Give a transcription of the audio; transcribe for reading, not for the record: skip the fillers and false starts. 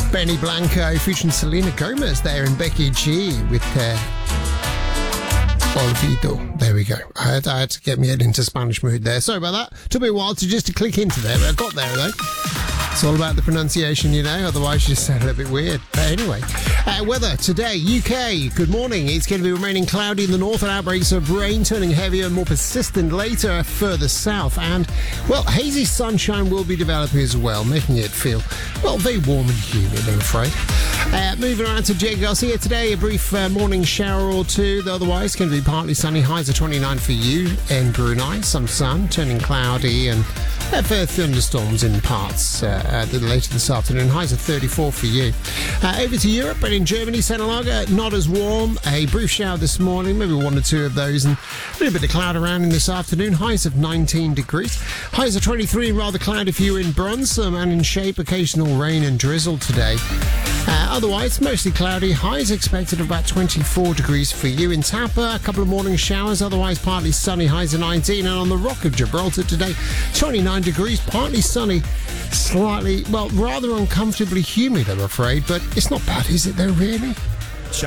Benny Blanco featuring Selena Gomez there and Becky G with Olvido. There we go. I had to get me head into Spanish mood there. Sorry about that. Took me a while to click into there, but I got there though. It's all about the pronunciation, you know, otherwise you just sound a little bit weird. But anyway, weather today, UK, good morning. It's going to be remaining cloudy in the north and outbreaks of rain turning heavier and more persistent later further south. And, well, hazy sunshine will be developing as well, making it feel, well, very warm and humid, I'm afraid. Moving around to Jay Garcia today, a brief morning shower or two. Otherwise, it's going to be partly sunny. Highs of 29 for you in Brunei. Some sun, turning cloudy and fair thunderstorms in parts later this afternoon. Highs of 34 for you. Over to Europe, but in Germany, St. Lager, not as warm. A brief shower this morning, maybe one or two of those, and a little bit of cloud around in this afternoon. Highs of 19 degrees. Highs of 23 and rather cloudy for you in Brunsum, and in Shape, occasional rain and drizzle today. Otherwise, mostly cloudy. Highs expected of about 24 degrees for you. In Tapa, a couple of morning showers. Otherwise, partly sunny. Highs of 19. And on the Rock of Gibraltar today, 29 degrees. Partly sunny. Slightly, well, rather uncomfortably humid, I'm afraid. But it's not bad, is it, though, really?